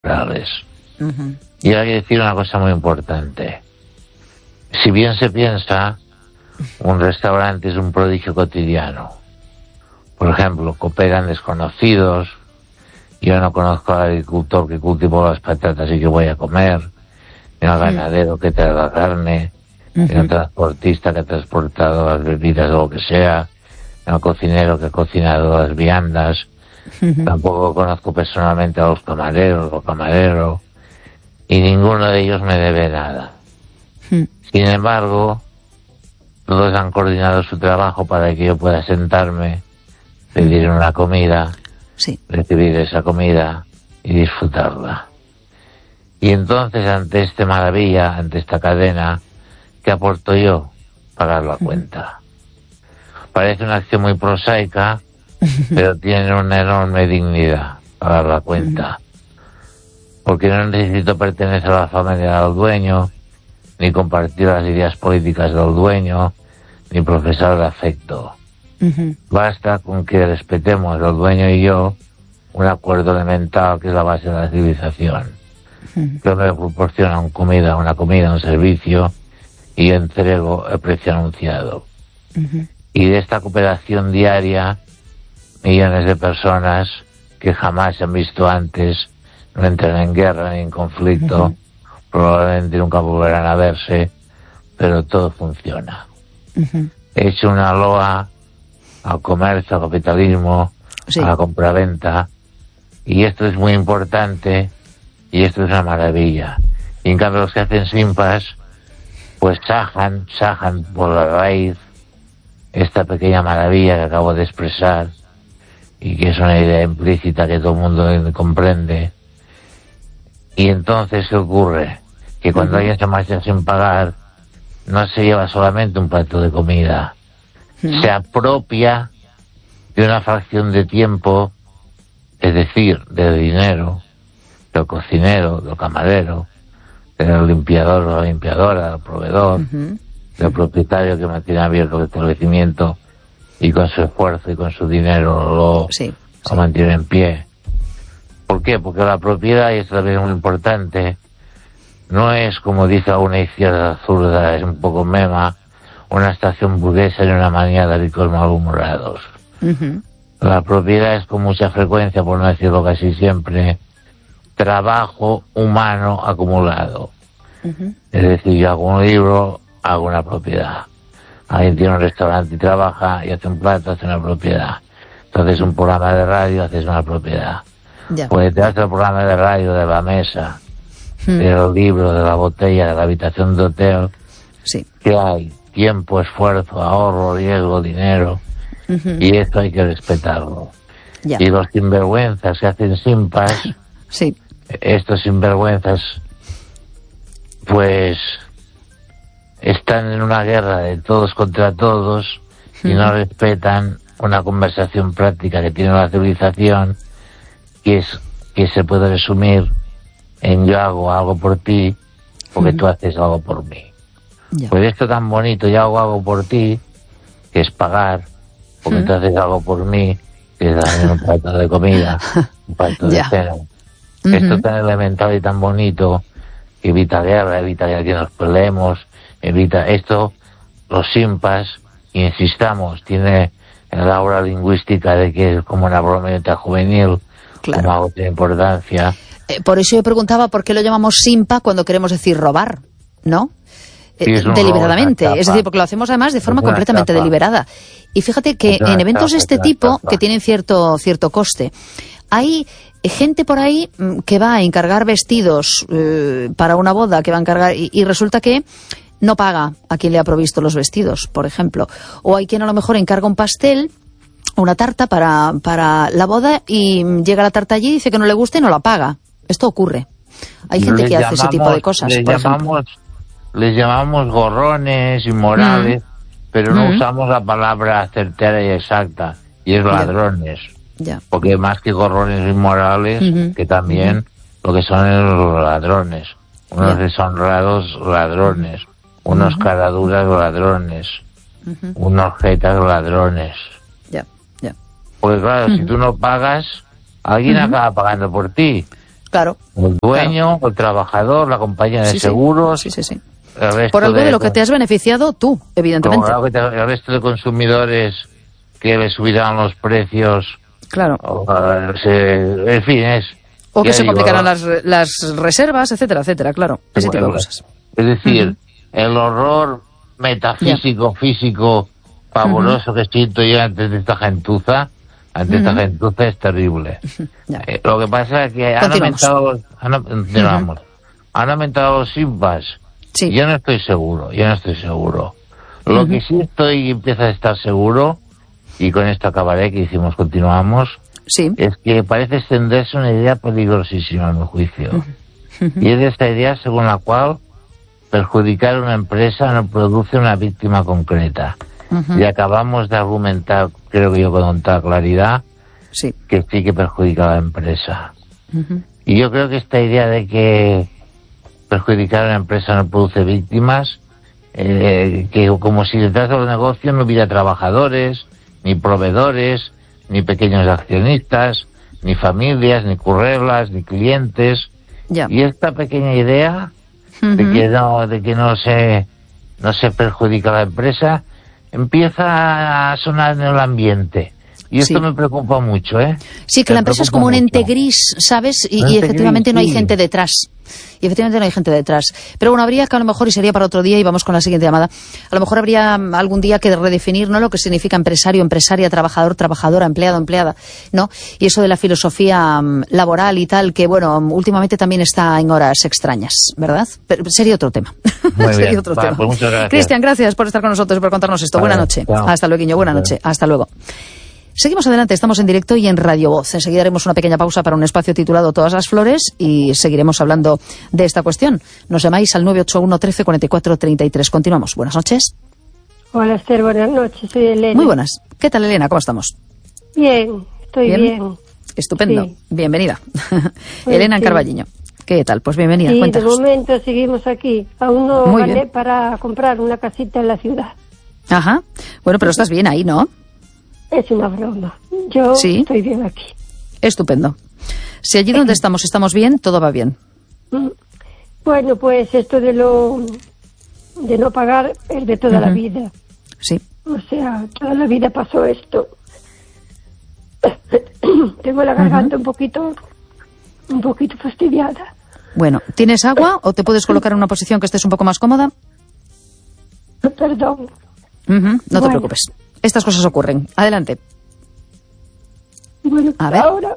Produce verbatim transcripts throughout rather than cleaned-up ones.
morales. Uh-huh. Y hay que decir una cosa muy importante. Si bien se piensa, un restaurante es un prodigio cotidiano. Por ejemplo, cooperan desconocidos. Yo no conozco al agricultor que cultivó las patatas y que voy a comer, ni al ganadero que trae la carne, uh-huh. ni al transportista que ha transportado las bebidas o lo que sea, ni al cocinero que ha cocinado las viandas. Uh-huh. Tampoco conozco personalmente a los camareros o camareros, y ninguno de ellos me debe nada. Uh-huh. Sin embargo, todos han coordinado su trabajo para que yo pueda sentarme, pedir una comida, sí. recibir esa comida y disfrutarla. Y entonces, ante esta maravilla, ante esta cadena, ¿qué aporto yo? Pagar la cuenta. Parece una acción muy prosaica, pero tiene una enorme dignidad, pagar la cuenta. Porque no necesito pertenecer a la familia del dueño, ni compartir las ideas políticas del dueño, ni profesar el afecto. Uh-huh. Basta con que respetemos el dueño y yo un acuerdo elemental que es la base de la civilización. Uh-huh. Yo me proporciona una comida, una comida, un servicio, y yo entrego el precio anunciado. Uh-huh. Y de esta cooperación diaria, millones de personas que jamás se han visto antes no entran en guerra ni en conflicto, uh-huh. probablemente nunca volverán a verse, pero todo funciona. Uh-huh. He hecho una loa al comercio, al capitalismo, sí. a la compraventa, y esto es muy importante, y esto es una maravilla. Y en cambio los que hacen simpas, pues sajan, sajan por la raíz esta pequeña maravilla que acabo de expresar, y que es una idea implícita que todo el mundo comprende. Y entonces, ¿qué ocurre? Que cuando alguien se marcha sin pagar, no se lleva solamente un plato de comida, se apropia de una fracción de tiempo, es decir, del dinero, del cocinero, del camarero, del limpiador o la limpiadora, del proveedor, uh-huh. del propietario que mantiene abierto el establecimiento y con su esfuerzo y con su dinero lo, sí, lo sí. mantiene en pie. ¿Por qué? Porque la propiedad, y esto también es muy importante, no es, como dice alguna izquierda zurda, es un poco mema, una estación burguesa y una manía de ricos malhumorados. Uh-huh. La propiedad es con mucha frecuencia, por no decirlo casi siempre, trabajo humano acumulado. Uh-huh. Es decir, yo hago un libro, hago una propiedad. Alguien tiene un restaurante y trabaja, y hace un plato, hace una propiedad. Entonces un programa de radio, haces una propiedad. Ya. Pues te hace el programa de radio de la mesa, uh-huh. del libro, de la botella, de la habitación de hotel. Sí. ¿Qué hay? Tiempo, esfuerzo, ahorro, riesgo, dinero, uh-huh. y esto hay que respetarlo. Ya. Y los sinvergüenzas que hacen simpas, sí. estos sinvergüenzas, pues están en una guerra de todos contra todos, uh-huh. y no respetan una conversación práctica que tiene la civilización, que es que se puede resumir en yo hago algo por ti, porque uh-huh. tú haces algo por mí. Ya. Pues esto tan bonito, yo hago algo por ti, que es pagar, porque ¿Mm? tú haces algo por mí, que es darme un plato de comida, un plato de cena. Uh-huh. Esto tan elemental y tan bonito, que evita guerra, evita que nos peleemos, evita esto, los simpas, insistamos, tiene la aura lingüística de que es como una brometa juvenil, claro. como algo de importancia. Eh, por eso yo preguntaba por qué lo llamamos simpa cuando queremos decir robar, ¿no? Sí, deliberadamente, es decir, porque lo hacemos además de forma completamente estafa. deliberada. Y fíjate que en eventos de este tipo, estafa. que tienen cierto cierto coste, hay gente por ahí que va a encargar vestidos eh, para una boda, que va a encargar, y, y resulta que no paga a quien le ha provisto los vestidos, por ejemplo. O hay quien a lo mejor encarga un pastel, una tarta para, para la boda, y llega la tarta allí y dice que no le gusta y no la paga. Esto ocurre. Hay gente les que llamamos, hace ese tipo de cosas, por llamamos, les llamamos gorrones, inmorales, mm. pero no mm. usamos la palabra certera y exacta, y es ladrones. Ya. Porque más que gorrones inmorales, mm-hmm. que también mm-hmm. lo que son los ladrones, unos yeah. deshonrados ladrones, mm-hmm. unos mm-hmm. caraduras ladrones, mm-hmm. unos jetas ladrones. Ya, ya. Porque claro, mm-hmm. si tú no pagas, alguien mm-hmm. acaba pagando por ti. claro. El dueño, claro. El trabajador, la compañía de sí, seguros. Sí, sí, sí. El resto por algo de, de lo que te has beneficiado tú, evidentemente. Como el resto de consumidores que le subirán los precios. Claro. O, se, en fin, es... O que se digo, complicarán las, las reservas, etcétera, etcétera, claro. Ese tipo de cosas. Es decir, uh-huh. el horror metafísico, yeah. físico, pavoroso uh-huh. que siento yo antes de esta gentuza, ante uh-huh. esta gentuza es terrible. Yeah. Eh, lo que pasa es que han aumentado, han, uh-huh. han aumentado los simpas. Sí. Yo no estoy seguro, yo no estoy seguro. Lo uh-huh. que sí estoy y empieza a estar seguro, y con esto acabaré, que hicimos, continuamos, sí. es que parece extenderse una idea peligrosísima, a mi juicio. Uh-huh. Y es esta idea según la cual perjudicar a una empresa no produce una víctima concreta. Uh-huh. Y acabamos de argumentar, creo que yo con toda claridad, sí. que sí que perjudica a la empresa. Uh-huh. Y yo creo que esta idea de que perjudicar a una empresa no produce víctimas, eh, que como si detrás de los negocios no hubiera trabajadores, ni proveedores, ni pequeños accionistas, ni familias, ni currelas, ni clientes. Ya. Y esta pequeña idea uh-huh. de que no, de que no se, no se perjudica a la empresa, empieza a sonar en el ambiente. Y esto sí. me preocupa mucho, ¿eh? Sí, que me la empresa es como un ente gris, ¿sabes? Y, y efectivamente gris, no hay sí. gente detrás. Y efectivamente no hay gente detrás. Pero bueno, habría que a lo mejor, y sería para otro día, y vamos con la siguiente llamada, a lo mejor habría algún día que redefinir, ¿no?, lo que significa empresario, empresaria, trabajador, trabajadora, empleado, empleada, ¿no? Y eso de la filosofía um, laboral y tal, que bueno, últimamente también está en horas extrañas, ¿verdad? Pero sería otro tema. Muy sería bien. otro Vale, tema. Pues muchas gracias. Cristian, gracias por estar con nosotros y por contarnos esto. Vale, buena noche. Chao. Hasta luego, buena noche. Hasta luego. Seguimos adelante, estamos en directo y en Radio Voz. Enseguida haremos una pequeña pausa para un espacio titulado Todas las Flores y seguiremos hablando de esta cuestión. Nos llamáis al nueve ocho uno, trece, cuarenta y cuatro, treinta y tres. Continuamos. Buenas noches. Hola, Esther, buenas noches. Soy Elena. Muy buenas. ¿Qué tal, Elena? ¿Cómo estamos? Bien, estoy bien. bien. Estupendo. Sí. Bienvenida. Elena en sí. Carballiño. ¿Qué tal? Pues bienvenida. Sí, Cuéntanos. de momento seguimos aquí. Aún no Muy gané bien. para comprar una casita en la ciudad. Ajá. Bueno, pero estás bien ahí, ¿no? Es una broma. Yo ¿Sí? estoy bien aquí. Estupendo. Si allí donde estamos estamos bien, todo va bien. Bueno, pues esto de lo de no pagar es de toda uh-huh. la vida. Sí. O sea, toda la vida pasó esto. Tengo la garganta uh-huh. un poquito un poquito fastidiada. Bueno, ¿tienes agua o te puedes colocar en una posición que estés un poco más cómoda? Perdón. Uh-huh. No bueno. te preocupes. Estas cosas ocurren. Adelante. Bueno, a ver. Ahora...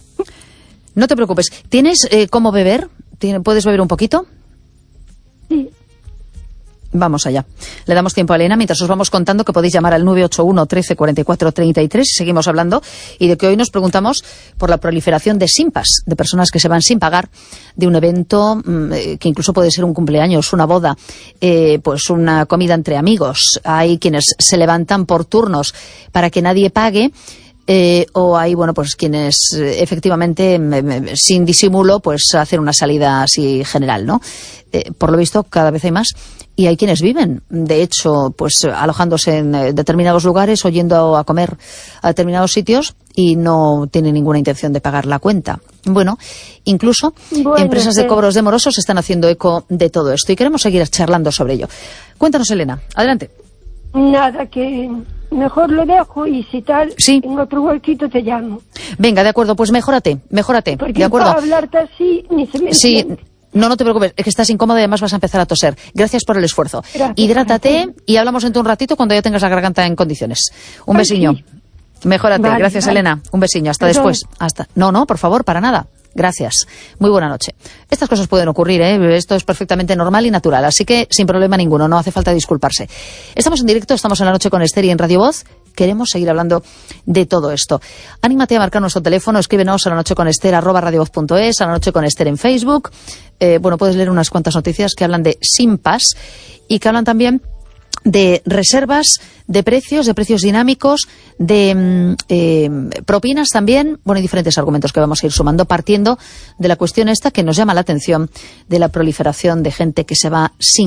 No te preocupes. ¿Tienes eh, cómo beber? ¿Puedes beber un poquito? Sí. Vamos allá. Le damos tiempo a Elena mientras os vamos contando que podéis llamar al nueve ocho uno, trece, cuarenta y cuatro, treinta y tres y seguimos hablando y de que hoy nos preguntamos por la proliferación de simpas, de personas que se van sin pagar de un evento mmm, que incluso puede ser un cumpleaños, una boda, eh, pues una comida entre amigos. Hay quienes se levantan por turnos para que nadie pague. Eh, o hay, bueno, pues quienes eh, efectivamente, me, me, sin disimulo, pues hacen una salida así general, ¿no? Eh, por lo visto, cada vez hay más. Y hay quienes viven, de hecho, pues alojándose en eh, determinados lugares o yendo a comer a determinados sitios y no tienen ninguna intención de pagar la cuenta. Bueno, incluso bueno, empresas sí. de cobros de morosos están haciendo eco de todo esto y queremos seguir charlando sobre ello. Cuéntanos, Elena, adelante. Nada, que mejor lo dejo y si tal, sí. en otro huequito te llamo. Venga, de acuerdo, pues mejórate, mejórate. Porque de acuerdo. para hablarte así ni se me Sí, entiende. no, no te preocupes, es que estás incómoda y además vas a empezar a toser. Gracias por el esfuerzo. Gracias, Hidrátate gracias. y hablamos dentro de un ratito cuando ya tengas la garganta en condiciones. Un Ay, besiño. sí. Mejórate. Vale, Gracias, vale. Elena. Un besiño. Hasta Perdón. después. Hasta. No, no, por favor, para nada. Gracias. Muy buena noche. Estas cosas pueden ocurrir, ¿eh? Esto es perfectamente normal y natural, así que sin problema ninguno, no hace falta disculparse. Estamos en directo, estamos en La Noche con Esther y en Radio Voz. Queremos seguir hablando de todo esto. Anímate a marcar nuestro teléfono, escríbenos a la noche con Esther arroba radiovoz punto es, a la noche con Esther en Facebook. Eh, bueno, puedes leer unas cuantas noticias que hablan de simpas y que hablan también de reservas, de precios, de precios dinámicos, de eh, propinas también, bueno, y diferentes argumentos que vamos a ir sumando, partiendo de la cuestión esta que nos llama la atención de la proliferación de gente que se va sin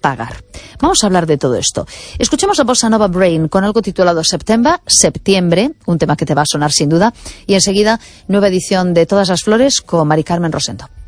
pagar. Vamos a hablar de todo esto. Escuchemos a Bossa Nova Brain con algo titulado September, septiembre, un tema que te va a sonar sin duda, y enseguida nueva edición de Todas las Flores con Mari Carmen Rosendo.